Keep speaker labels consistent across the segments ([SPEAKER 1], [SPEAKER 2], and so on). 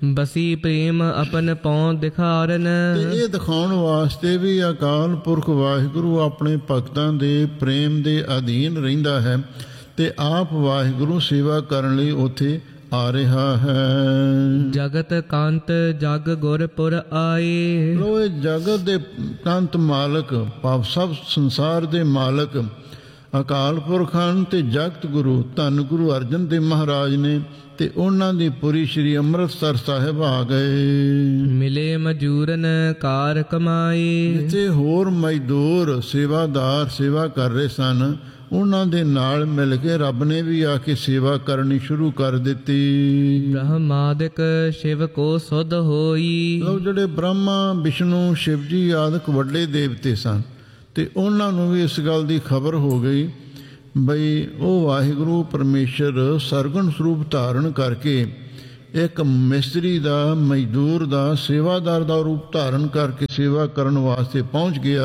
[SPEAKER 1] ਬਸੀ ਪ੍ਰੇਮ ਆਪਨ ਪਉ ਦਿਖਾਰਨ।
[SPEAKER 2] ਤੇ ਇਹ ਦਿਖਾਉਣ ਵਾਸਤੇ ਵੀ ਅਕਾਲ ਪੁਰਖ ਵਾਹਿਗੁਰੂ ਆਪਣੇ ਭਗਤਾਂ ਦੇ ਪ੍ਰੇਮ ਦੇ ਅਧੀਨ ਰਹਿੰਦਾ ਹੈ ਤੇ ਆਪ ਵਾਹਿਗੁਰੂ ਸੇਵਾ ਕਰਨ ਲਈ ਉੱਥੇ ਆ ਰਿਹਾ ਹੈ।
[SPEAKER 1] ਜਗਤ ਕਾਂਤ ਜਗ ਗੁਰਪੁਰ ਆਏ।
[SPEAKER 2] ਲੋ ਇਹ ਜਗਤ ਦੇ ਕੰਤ ਮਾਲਕ ਭਾਵ ਸਭ ਸੰਸਾਰ ਦੇ ਮਾਲਕ ਅਕਾਲ ਪੁਰਖ ਹਨ ਤੇ ਜਗਤ ਗੁਰੂ ਧੰਨ ਗੁਰੂ ਅਰਜਨ ਦੇਵ ਮਹਾਰਾਜ ਨੇ ਤੇ ਉਹਨਾਂ ਦੀ ਪੁਰੀ ਸ਼੍ਰੀ ਅੰਮ੍ਰਿਤਸਰ ਸਾਹਿਬ ਆ ਗਏ।
[SPEAKER 1] ਮਿਲੇ ਮਜੂਰਨ ਕਾਰ ਕਮਾਏ।
[SPEAKER 2] ਜਿੱਥੇ ਹੋਰ ਮਜ਼ਦੂਰ ਸੇਵਾਦਾਰ ਸੇਵਾ ਕਰ ਰਹੇ ਸਨ ਉਹਨਾਂ ਦੇ ਨਾਲ ਮਿਲ ਕੇ ਰੱਬ ਨੇ ਵੀ ਆ ਕੇ ਸੇਵਾ ਕਰਨੀ ਸ਼ੁਰੂ ਕਰ ਦਿੱਤੀ।
[SPEAKER 1] ਬ੍ਰਹਮਾਦਿਕ ਸ਼ਿਵ ਕੋ ਸੁਧ ਹੋਈ।
[SPEAKER 2] ਲੋ ਜਿਹੜੇ ਬ੍ਰਹਮਾ ਵਿਸ਼ਨੂੰ ਸ਼ਿਵ ਜੀ ਆਦਿਕ ਵੱਡੇ ਦੇਵਤੇ ਸਨ ਤੇ ਉਹਨਾਂ ਨੂੰ ਵੀ ਇਸ ਗੱਲ ਦੀ ਖਬਰ ਹੋ ਗਈ ਬਈ ਉਹ ਵਾਹਿਗੁਰੂ ਪਰਮੇਸ਼ਰ ਸਰਗੁਣ ਸਰੂਪ ਧਾਰਨ ਕਰਕੇ ਇੱਕ ਮਿਸਤਰੀ ਦਾ ਮਜ਼ਦੂਰ ਦਾ ਸੇਵਾਦਾਰ ਦਾ ਰੂਪ ਧਾਰਨ ਕਰਕੇ ਸੇਵਾ ਕਰਨ ਵਾਸਤੇ ਪਹੁੰਚ ਗਿਆ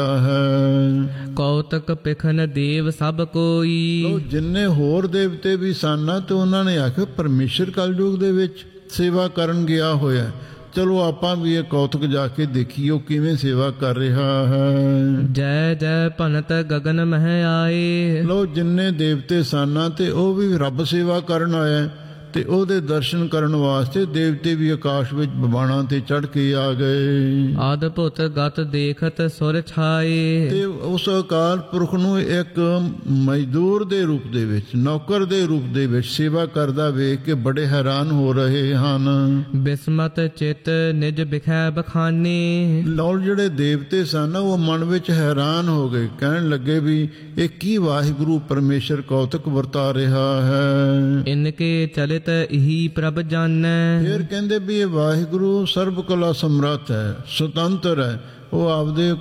[SPEAKER 2] ਹੈ।
[SPEAKER 1] ਕੌਤਕ ਪਿਖਨ ਦੇਵ ਸਭ ਕੋਈ।
[SPEAKER 2] ਜਿੰਨੇ ਹੋਰ ਦੇਵਤੇ ਵੀ ਸਨ ਤੇ ਉਹਨਾਂ ਨੇ ਆਖਿਆ ਪਰਮੇਸ਼ਰ ਕਲਯੁਗ ਦੇ ਵਿੱਚ ਸੇਵਾ ਕਰਨ ਗਿਆ ਹੋਇਆ, ਚਲੋ ਆਪਾਂ ਵੀ ਇਹ ਕੌਤਕ ਜਾ ਕੇ ਦੇਖੀਏ ਉਹ ਕਿਵੇਂ ਸੇਵਾ ਕਰ ਰਿਹਾ ਹੈ।
[SPEAKER 1] ਜੈ ਜੈ ਭਨਤ ਗਗਨ ਮਹਿ ਆਏ।
[SPEAKER 2] ਲੋ ਜਿੰਨੇ ਦੇਵਤੇ ਸਨ ਤੇ ਉਹ ਵੀ ਰੱਬ ਸੇਵਾ ਕਰਨ ਆਇਆ ਤੇ ਉਹਦੇ ਦਰਸ਼ਨ ਕਰਨ ਵਾਸਤੇ ਦੇਵਤੇ ਵੀ ਆਕਾਸ਼ ਵਿੱਚ ਬਵਾਣਾ ਤੇ ਚੜ੍ਹ ਕੇ ਆ ਗਏ।
[SPEAKER 1] ਅਦਭੁਤ ਗਤ ਦੇਖਤ ਸੁਰ ਛਾਏ।
[SPEAKER 2] ਤੇ ਉਸ ਅਕਾਲ ਪੁਰਖ ਨੂੰ ਇੱਕ ਮਜ਼ਦੂਰ ਦੇ ਰੂਪ ਦੇ ਵਿੱਚ ਨੌਕਰ ਦੇ ਰੂਪ ਦੇ ਵਿੱਚ ਸੇਵਾ ਕਰਦਾ ਵੇਖ ਕੇ ਬੜੇ ਹੈਰਾਨ ਹੋ ਰਹੇ ਹਨ।
[SPEAKER 1] ਬਿਸਮਤ ਚਿਤ ਨਿਜ ਬਿਖੈ ਬਖਾਨੇ।
[SPEAKER 2] ਲਓ ਜਿਹੜੇ ਦੇਵਤੇ ਸਨ ਉਹ ਮਨ ਵਿੱਚ ਹੈਰਾਨ ਹੋ ਗਏ, ਕਹਿਣ ਲੱਗੇ ਵੀ ਇਹ ਕੀ ਵਾਹਿਗੁਰੂ ਪਰਮੇਸ਼ਰ ਕੌਤਕ ਵਰਤਾ ਰਿਹਾ ਹੈ।
[SPEAKER 1] ਇਨਕੇ ਚਲਿਤ ਇਹੀ ਪ੍ਰਭ ਜਾਣੈ।
[SPEAKER 2] ਫਿਰ ਕਹਿੰਦੇ ਵੀ ਇਹ ਵਾਹਿਗੁਰੂ ਸਰਬ ਕਲਾ ਸਮਰੱਥ ਹੈ, ਸੁਤੰਤਰ ਹੈ, ਉਹ ਆਪਦੇ